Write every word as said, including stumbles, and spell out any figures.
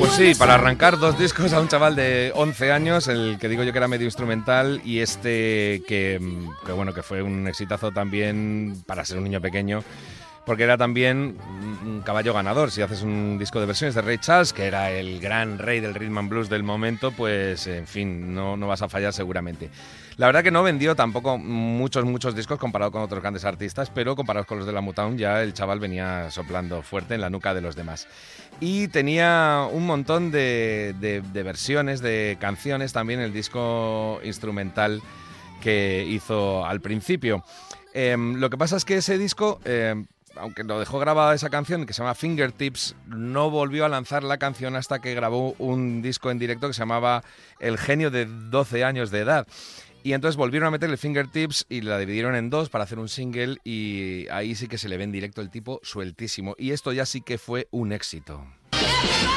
Pues sí, para arrancar dos discos a un chaval de once años, el que digo yo que era medio instrumental y este que, que bueno, que fue un exitazo también para ser un niño pequeño, porque era también un caballo ganador. Si haces un disco de versiones de Ray Charles, que era el gran rey del rhythm and blues del momento, pues en fin, no, no vas a fallar seguramente. La verdad que no vendió tampoco muchos, muchos discos comparado con otros grandes artistas, pero comparados con los de la Motown ya el chaval venía soplando fuerte en la nuca de los demás. Y tenía un montón de, de, de versiones, de canciones, también el disco instrumental que hizo al principio. Eh, lo que pasa es que ese disco... Eh, aunque lo dejó grabada esa canción que se llama Fingertips, no volvió a lanzar la canción hasta que grabó un disco en directo que se llamaba El genio de doce años de edad. Y entonces volvieron a meterle Fingertips y la dividieron en dos para hacer un single y ahí sí que se le ve en directo el tipo sueltísimo. Y esto ya sí que fue un éxito.